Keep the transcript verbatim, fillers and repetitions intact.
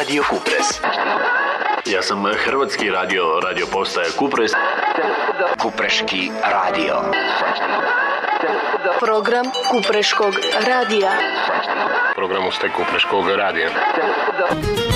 Radio Kupres. Ja sam hrvatski radio, radio postaje Kupres. Kupreški radio. Program Kupreškog radija. Program Kupreškog radija.